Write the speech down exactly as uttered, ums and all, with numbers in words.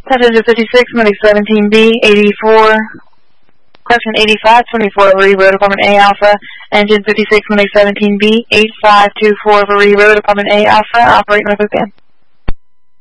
Passenger fifty-six, Medic seventeen B, eighty-four, correction, eighty-five twenty-four Varee Road, Apartment A Alpha. Engine fifty-six, Medic seventeen B, eight five two four Varee Road, Apartment A Alpha. Operate Northwest Band.